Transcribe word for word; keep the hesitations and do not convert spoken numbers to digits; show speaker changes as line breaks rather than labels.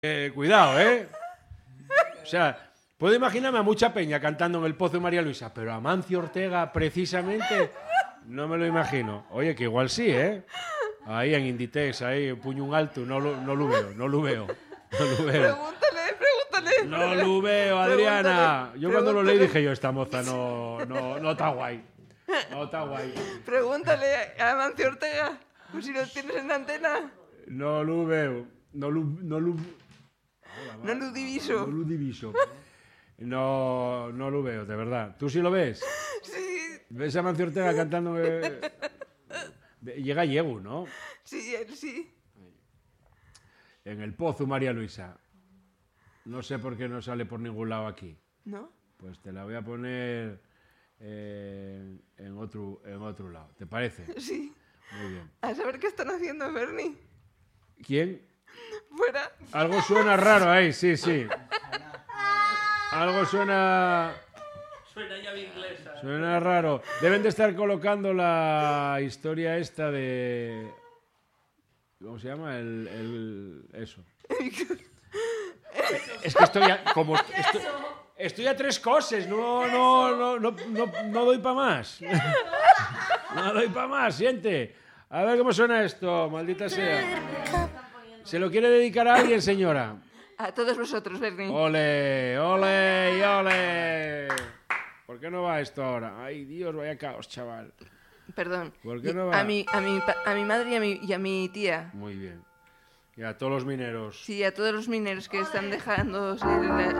Eh, cuidado, ¿eh? O sea, puedo imaginarme a mucha peña cantando en el Pozo de María Luisa, pero a Amancio Ortega, precisamente, no me lo imagino. Oye, que igual sí, ¿eh? Ahí en Inditex, ahí, puño un alto, no lo, no lo veo, no lo veo. No lo veo.
Pregúntale, pregúntale.
No lo veo, Adriana.
Pregúntale,
Yo cuando lo leí
pregúntale.
dije yo, esta moza no, no, no está guay. No está guay.
Pregúntale a Amancio Ortega, pues si lo tienes en la antena.
No lo veo. No lo... No lo,
No lo diviso.
no lo diviso. No, no lo veo, de verdad. ¿Tú sí lo ves?
Sí,
¿Ves a Amancio Ortega cantando? Eh... Llega Yegu, ¿no?
sí, él sí.
En el Pozo María Luisa. No sé por qué no sale por ningún lado aquí.
¿No?
Pues te la voy a poner eh, en, otro, en otro lado. ¿Te parece?
Sí.
Muy bien.
A saber qué están haciendo, Bernie.
¿Quién?
Fuera.
Algo suena raro ahí, sí, sí. Algo suena...
Suena llave inglesa.
Suena raro. Deben de estar colocando la historia esta de... ¿Cómo se llama? El... el... Eso. Es que estoy a... Como... Estoy, estoy a tres cosas. No, no, no, no, no, no doy para más. No doy para más, siente. A ver cómo suena esto, maldita sea. ¿Se lo quiere dedicar a alguien, señora?
A todos vosotros, Bernie.
¡Ole, ole y ole! ¿Por qué no va esto ahora? Ay, Dios, vaya caos, chaval.
Perdón.
¿Por qué
Y
no va?
A mi, a mi, pa- a mi madre y a mi, y a mi tía.
Muy bien. Y a todos los mineros.
Sí, a todos los mineros que están dejando la,